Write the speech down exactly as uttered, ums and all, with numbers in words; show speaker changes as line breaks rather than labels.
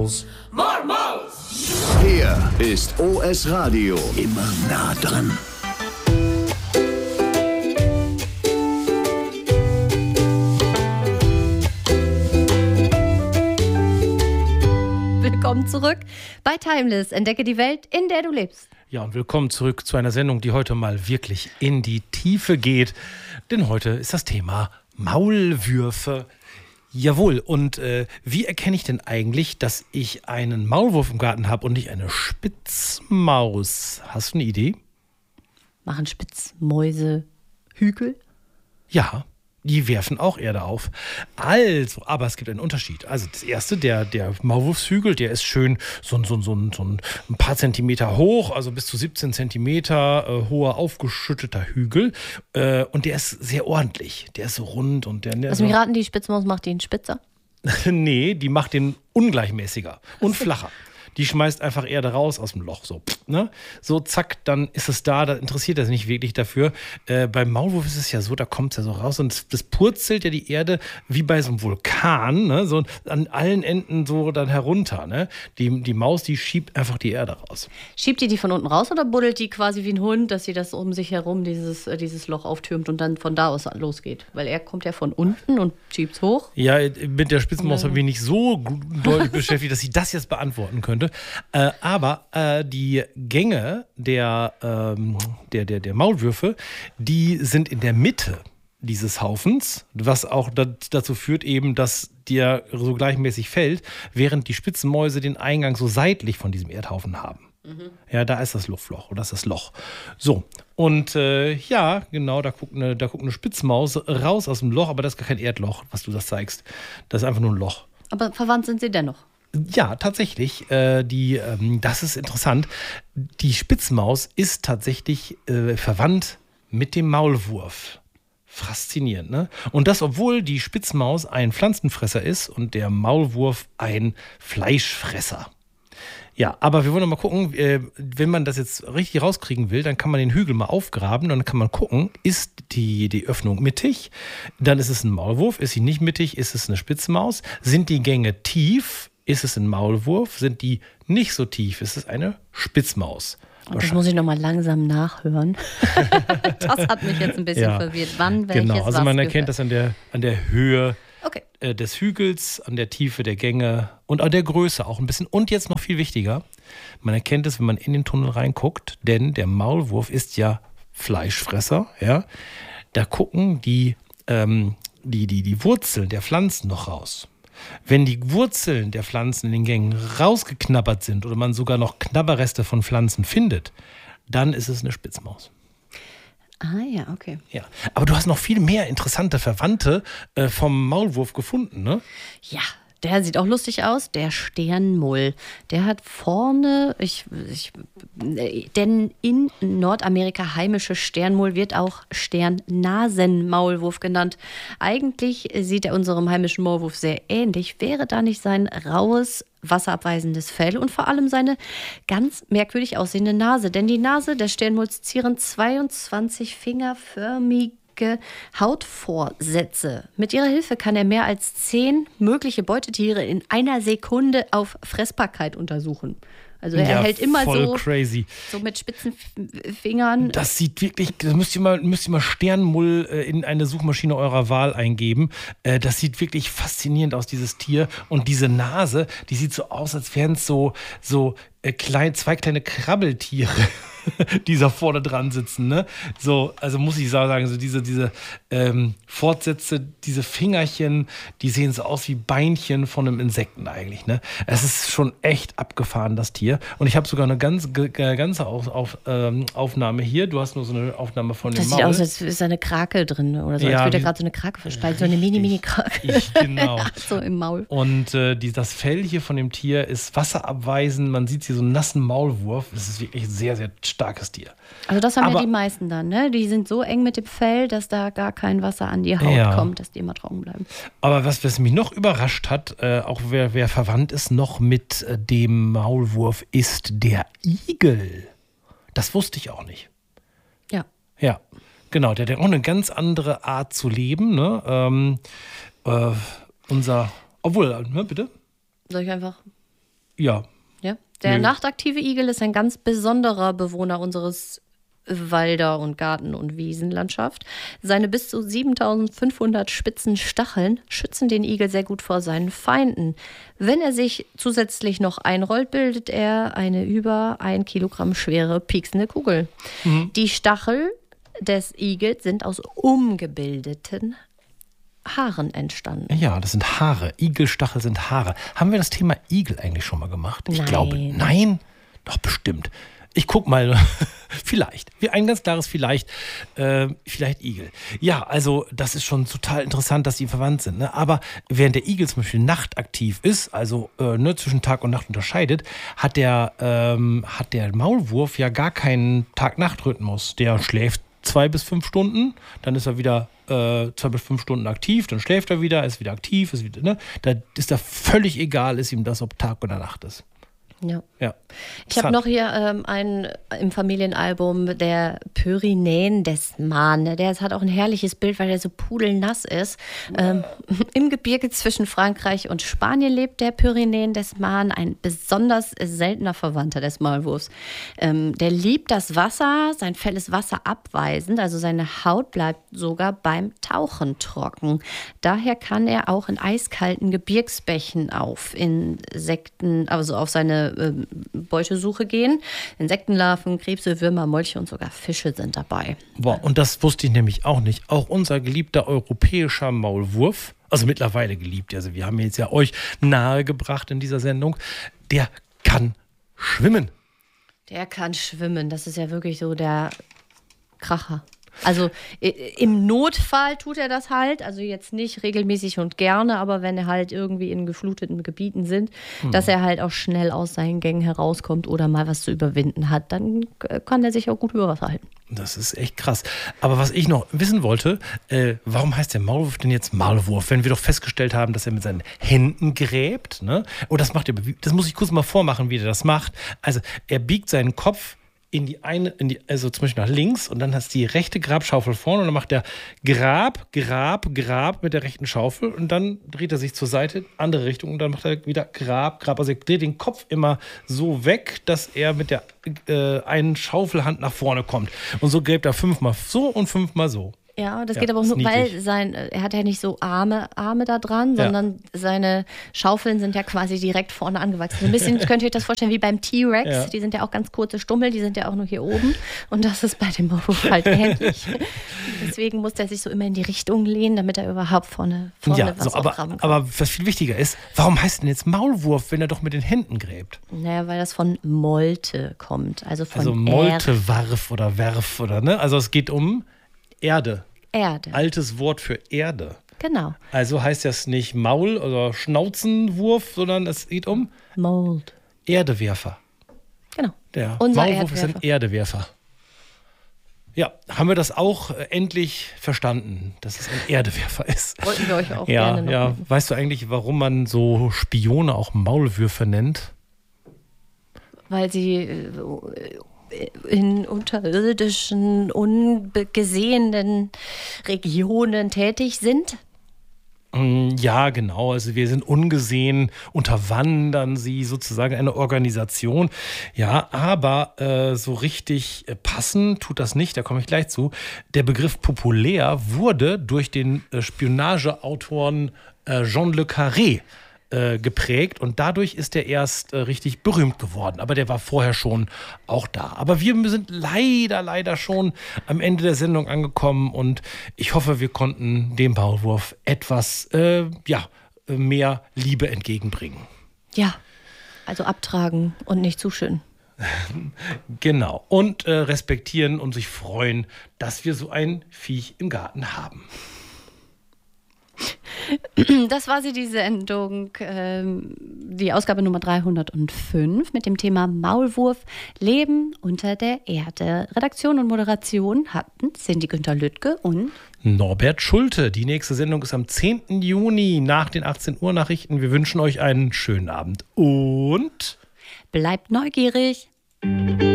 More Maus!
Hier ist O S Radio. Immer nah dran.
Willkommen zurück bei Timeless. Entdecke die Welt, in der du lebst.
Ja, und willkommen zurück zu einer Sendung, die heute mal wirklich in die Tiefe geht. Denn heute ist das Thema Maulwürfe. Jawohl, und äh, wie erkenne ich denn eigentlich, dass ich einen Maulwurf im Garten habe und nicht eine Spitzmaus? Hast du eine Idee?
Machen Spitzmäuse Hügel?
Ja, die werfen auch Erde auf. Also, aber es gibt einen Unterschied. Also das erste, der, der Maulwurfshügel, der ist schön so, so, so, so ein paar Zentimeter hoch, also bis zu siebzehn Zentimeter äh, hoher, aufgeschütteter Hügel. Äh, und der ist sehr ordentlich. Der ist so rund und der...
Lass mich raten, die Spitzmaus macht den spitzer?
Nee, die macht den ungleichmäßiger und flacher. Die schmeißt einfach Erde raus aus dem Loch. So, ne? So zack, dann ist es da. Da interessiert er sich nicht wirklich dafür. Äh, beim Maulwurf ist es ja so, da kommt es ja so raus und das, das purzelt ja die Erde wie bei so einem Vulkan, ne? So an allen Enden so dann herunter. Ne? Die, die Maus, die schiebt einfach die Erde raus.
Schiebt die die von unten raus oder buddelt die quasi wie ein Hund, dass sie das um sich herum, dieses, dieses Loch auftürmt und dann von da aus losgeht? Weil er kommt ja von unten und schiebt es hoch.
Ja, mit der Spitzmaus habe ich nicht so deutlich beschäftigt, dass sie das jetzt beantworten könnte. Äh, aber äh, die Gänge der, ähm, der, der, der Maulwürfe, die sind in der Mitte dieses Haufens, was auch da, dazu führt eben, dass der so gleichmäßig fällt, während die Spitzenmäuse den Eingang so seitlich von diesem Erdhaufen haben. Mhm. Ja, da ist das Luftloch oder das ist das Loch. So, und äh, ja, genau, da guckt, eine, da guckt eine Spitzmaus raus aus dem Loch, aber das ist gar kein Erdloch, was du das zeigst. Das ist einfach nur ein Loch.
Aber verwandt sind sie dennoch?
Ja, tatsächlich. Äh, die, ähm, das ist interessant. Die Spitzmaus ist tatsächlich äh, verwandt mit dem Maulwurf. Faszinierend, ne? Und das, obwohl die Spitzmaus ein Pflanzenfresser ist und der Maulwurf ein Fleischfresser. Ja, aber wir wollen noch mal gucken, äh, wenn man das jetzt richtig rauskriegen will, dann kann man den Hügel mal aufgraben und dann kann man gucken, ist die, die Öffnung mittig? Dann ist es ein Maulwurf. Ist sie nicht mittig? Ist es eine Spitzmaus? Sind die Gänge tief? Ist es ein Maulwurf? Sind die nicht so tief? Ist es eine Spitzmaus?
Und das muss ich nochmal langsam nachhören. Das hat mich jetzt ein bisschen
ja,
verwirrt. Wann welches
genau, also man
was
erkennt
gehört.
das an der, an der Höhe
okay.
äh, des Hügels, an der Tiefe der Gänge und an der Größe auch ein bisschen. Und jetzt noch viel wichtiger, man erkennt es, wenn man in den Tunnel reinguckt, denn der Maulwurf ist ja Fleischfresser. Ja? Da gucken die, ähm, die, die, die Wurzeln der Pflanzen noch raus. Wenn die Wurzeln der Pflanzen in den Gängen rausgeknabbert sind oder man sogar noch Knabberreste von Pflanzen findet, dann ist es eine Spitzmaus.
Ah ja, okay.
Ja, aber du hast noch viel mehr interessante Verwandte äh, vom Maulwurf gefunden, ne?
Ja, der sieht auch lustig aus, der Sternmull. Der hat vorne, ich, ich, denn in Nordamerika heimische Sternmull wird auch Sternnasenmaulwurf genannt. Eigentlich sieht er unserem heimischen Maulwurf sehr ähnlich, wäre da nicht sein raues, wasserabweisendes Fell und vor allem seine ganz merkwürdig aussehende Nase. Denn die Nase der Sternmulls zieren zweiundzwanzig fingerförmige Hautvorsätze. Mit ihrer Hilfe kann er mehr als zehn mögliche Beutetiere in einer Sekunde auf Fressbarkeit untersuchen. Also er
ja,
hält immer
voll
so,
crazy.
so mit spitzen Fingern.
Das sieht wirklich, das müsst ihr mal, müsst ihr mal Sternmull äh, in eine Suchmaschine eurer Wahl eingeben. Äh, das sieht wirklich faszinierend aus, dieses Tier. Und diese Nase, die sieht so aus, als wären es so, so äh, klein, zwei kleine Krabbeltiere, die da vorne dran sitzen. Ne? So, also muss ich sagen, so diese, diese ähm, Fortsätze, diese Fingerchen, die sehen so aus wie Beinchen von einem Insekten eigentlich. Ne? Es ist schon echt abgefahren, das Tier. Und ich habe sogar eine ganz, ganze auf, auf, ähm, Aufnahme hier. Du hast nur so eine Aufnahme von dem
Das
Maul.
sieht aus, als ist da eine Krake drin oder so.
Ja,
als würde
wie-
gerade so eine Krake verspeisen. So eine Mini-Mini-Krake.
Ich, genau.
So im Maul.
Und äh, die, das Fell hier von dem Tier ist wasserabweisend. Man sieht hier so einen nassen Maulwurf. Das ist wirklich ein sehr, sehr starkes Tier.
Also das haben
Aber-
ja die meisten dann, ne? Die sind so eng mit dem Fell, dass da gar kein Wasser an die Haut
Ja.
kommt, dass die immer trocken bleiben.
Aber was, was mich noch überrascht hat, äh, auch wer, wer verwandt ist noch mit äh, dem Maulwurf, ist der Igel. Das wusste ich auch nicht.
Ja.
Ja, genau. Der hat ja auch eine ganz andere Art zu leben. Ne? Ähm, äh, unser, obwohl, ne, bitte?
Soll ich einfach
ja.
Ja? Der
Nö.
nachtaktive Igel ist ein ganz besonderer Bewohner unseres Walder- und Garten- und Wiesenlandschaft. Seine bis zu siebentausendfünfhundert spitzen Stacheln schützen den Igel sehr gut vor seinen Feinden. Wenn er sich zusätzlich noch einrollt, bildet er eine über ein Kilogramm schwere, pieksende Kugel. Mhm. Die Stachel des Igels sind aus umgebildeten Haaren entstanden.
Ja, das sind Haare. Igelstachel sind Haare. Haben wir das Thema Igel eigentlich schon mal gemacht? Ich
Nein.
glaube, nein? Doch, bestimmt. Ich guck mal, vielleicht. Wie ein ganz klares Vielleicht. Äh, vielleicht Igel. Ja, also das ist schon total interessant, dass die verwandt sind. Ne? Aber während der Igel zum Beispiel nachtaktiv ist, also äh, ne, zwischen Tag und Nacht unterscheidet, hat der, ähm, hat der Maulwurf ja gar keinen Tag-Nacht-Rhythmus. Der schläft zwei bis fünf Stunden, dann ist er wieder äh, zwei bis fünf Stunden aktiv, dann schläft er wieder, ist wieder aktiv, ist wieder, ne? Da ist da völlig egal, ist ihm das, ob Tag oder Nacht ist.
Ja.
Ja.
Ich habe noch hier ähm, einen im Familienalbum, der Pyrenäen-Desman. Der hat auch ein herrliches Bild, weil er so pudelnass ist. Ähm, Im Gebirge zwischen Frankreich und Spanien lebt der Pyrenäen-Desman, ein besonders seltener Verwandter des Maulwurfs. Ähm, der liebt das Wasser, sein Fell ist wasserabweisend, also seine Haut bleibt sogar beim Tauchen trocken. Daher kann er auch in eiskalten Gebirgsbächen auf Insekten, also auf seine Beutesuche gehen. Insektenlarven, Krebse, Würmer, Molche und sogar Fische sind dabei.
Boah, und das wusste ich nämlich auch nicht. Auch unser geliebter europäischer Maulwurf, also mittlerweile geliebt, also wir haben jetzt ja euch nahegebracht in dieser Sendung, der kann schwimmen.
Der kann schwimmen, das ist ja wirklich so der Kracher. Also im Notfall tut er das halt, also jetzt nicht regelmäßig und gerne, aber wenn er halt irgendwie in gefluteten Gebieten sind, hm. dass er halt auch schnell aus seinen Gängen herauskommt oder mal was zu überwinden hat, dann kann er sich auch gut über Wasser halten.
Das ist echt krass. Aber was ich noch wissen wollte, äh, warum heißt der Maulwurf denn jetzt Maulwurf, wenn wir doch festgestellt haben, dass er mit seinen Händen gräbt, ne? Und das macht er, das muss ich kurz mal vormachen, wie er das macht. Also er biegt seinen Kopf in die eine, in die, also zum Beispiel nach links und dann hast du die rechte Grabschaufel vorne und dann macht er Grab, Grab, Grab mit der rechten Schaufel und dann dreht er sich zur Seite, andere Richtung und dann macht er wieder Grab, Grab. Also er dreht den Kopf immer so weg, dass er mit der äh, einen Schaufelhand nach vorne kommt. Und so gräbt er fünfmal so und fünfmal so.
Ja, das
ja,
geht aber auch nur,
niedlich.
weil sein, er hat ja nicht so Arme, Arme da dran,
Ja.
sondern seine Schaufeln sind ja quasi direkt vorne angewachsen. So ein bisschen könnt ihr euch das vorstellen wie beim T-Rex.
Ja.
Die sind ja auch ganz kurze Stummel, die sind ja auch nur hier oben. Und das ist bei dem Maulwurf halt ähnlich. Deswegen muss der sich so immer in die Richtung lehnen, damit er überhaupt vorne, vorne
Ja,
was
so, aber,
aufgraben kann.
aber was viel wichtiger ist, warum heißt denn jetzt Maulwurf, wenn er doch mit den Händen gräbt?
Naja, weil das von Molte kommt. Also von
Also
Er-
Moltewarf oder Werf oder ne? Also es geht um Erde.
Erde.
Altes Wort für Erde.
Genau.
Also heißt das nicht Maul- oder Schnauzenwurf, sondern es geht um
Mold.
Erdewerfer.
Genau.
Der
Unser
Maulwurf ist ein
Erdwerfer.
Erdewerfer. Ja, haben wir das auch äh, endlich verstanden, dass es ein Erdewerfer ist.
Wollten wir euch auch
Ja,
gerne noch
ja.
mitnehmen.
Weißt du eigentlich, warum man so Spione auch Maulwürfe nennt?
Weil sie äh, in unterirdischen, ungesehenen Regionen tätig sind.
Mm, Ja, genau. Also wir sind ungesehen, unterwandern sie sozusagen eine Organisation. Ja, aber äh, so richtig äh, passen tut das nicht, da komme ich gleich zu. Der Begriff populär wurde durch den äh, Spionageautoren äh, Jean Le Carré äh, geprägt und dadurch ist er erst äh, richtig berühmt geworden. Aber der war vorher schon auch da. Aber wir sind leider, leider schon am Ende der Sendung angekommen und ich hoffe, wir konnten dem Maulwurf etwas äh, ja, mehr Liebe entgegenbringen.
Ja, also abtragen und nicht zu schön.
Genau. Und äh, respektieren und sich freuen, dass wir so ein Viech im Garten haben.
Das war sie, die Sendung, ähm, die Ausgabe Nummer dreihundertfünf mit dem Thema Maulwurf, Leben unter der Erde. Redaktion und Moderation hatten Cindy Günther Lüttke und
Norbert Schulte. Die nächste Sendung ist am zehnten Juni nach den achtzehn Uhr Nachrichten. Wir wünschen euch einen schönen Abend und
bleibt neugierig.